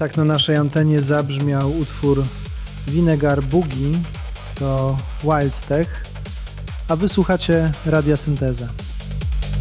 Tak na naszej antenie zabrzmiał utwór Vinegar Boogie, to Wild Tech, a wysłuchacie Radia Synteza.